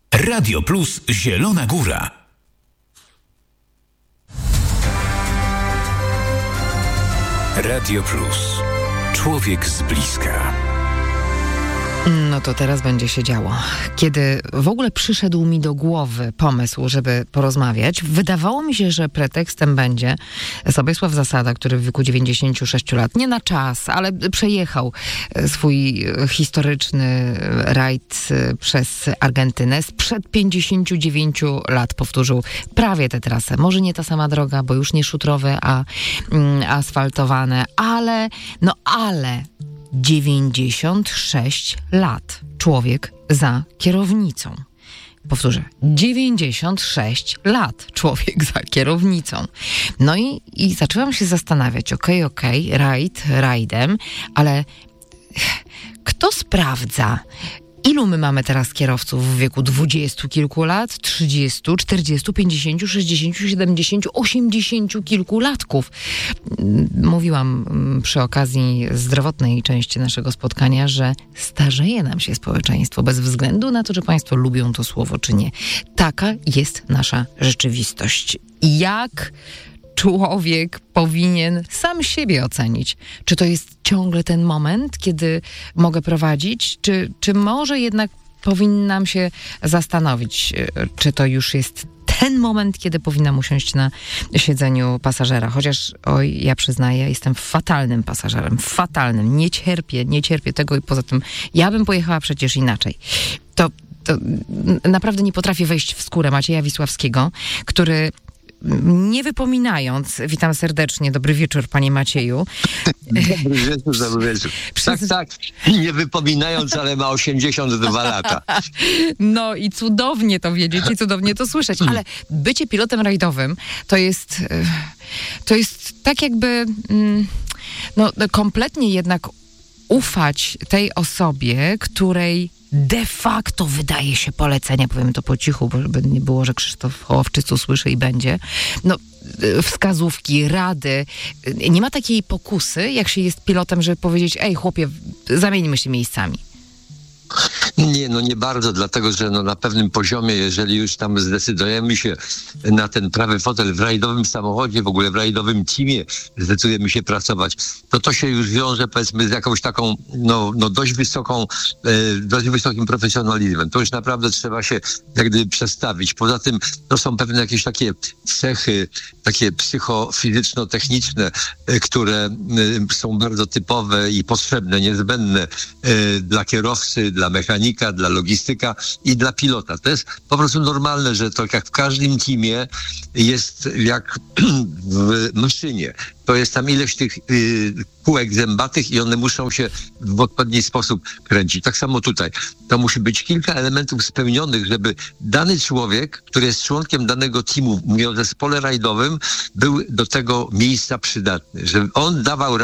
Radio Plus Zielona Góra. Radio Plus. Człowiek z bliska. No to teraz będzie się działo. Kiedy w ogóle przyszedł mi do głowy pomysł, żeby porozmawiać, wydawało mi się, że pretekstem będzie Sobiesław Zasada, który w wieku 96 lat, nie na czas, ale przejechał swój historyczny rajd przez Argentynę. Sprzed 59 lat powtórzył prawie tę trasę. Może nie ta sama droga, bo już nie szutrowe, a asfaltowane, ale 96 lat człowiek za kierownicą. Powtórzę, 96 lat człowiek za kierownicą. No i zaczęłam się zastanawiać, okej, rajdem, ale kto sprawdza, ilu my mamy teraz kierowców w wieku 20 kilku lat, 30, 40, 50, 60, 70, 80 kilku latków. Mówiłam przy okazji zdrowotnej części naszego spotkania, że starzeje nam się społeczeństwo bez względu na to, czy państwo lubią to słowo, czy nie. Taka jest nasza rzeczywistość. Jak człowiek powinien sam siebie ocenić? Czy to jest ciągle ten moment, kiedy mogę prowadzić? Czy może jednak powinnam się zastanowić, czy to już jest ten moment, kiedy powinnam usiąść na siedzeniu pasażera? Chociaż, ja przyznaję, jestem fatalnym pasażerem. Fatalnym. Nie cierpię tego i poza tym ja bym pojechała przecież inaczej. To naprawdę nie potrafię wejść w skórę Macieja Wisławskiego, który nie wypominając, witam serdecznie, dobry wieczór, panie Macieju. Dobry wieczór. Tak, nie wypominając, ale ma 82 lata. No i cudownie to wiedzieć i cudownie to słyszeć, ale bycie pilotem rajdowym to jest tak jakby kompletnie jednak ufać tej osobie, której de facto wydaje się polecenia, powiem to po cichu, bo żeby nie było, że Krzysztof Hołowczyc usłyszy i będzie. Wskazówki, rady. Nie ma takiej pokusy, jak się jest pilotem, żeby powiedzieć, ej chłopie, zamieńmy się miejscami. Nie bardzo, dlatego że na pewnym poziomie, jeżeli już tam zdecydujemy się na ten prawy fotel w rajdowym samochodzie, w ogóle w rajdowym teamie zdecydujemy się pracować, to się już wiąże, powiedzmy, z jakąś taką dość wysokim profesjonalizmem. To już naprawdę trzeba się jak gdyby przestawić. Poza tym to są pewne jakieś takie cechy, takie psychofizyczno-techniczne, które są bardzo typowe i potrzebne, niezbędne dla kierowcy, dla mechanika, dla logistyka i dla pilota. To jest po prostu normalne, że to jak w każdym teamie jest jak w maszynie. To jest tam ileś tych kółek zębatych i one muszą się w odpowiedni sposób kręcić. Tak samo tutaj. To musi być kilka elementów spełnionych, żeby dany człowiek, który jest członkiem danego teamu, mówię o zespole rajdowym, był do tego miejsca przydatny. Żeby on dawał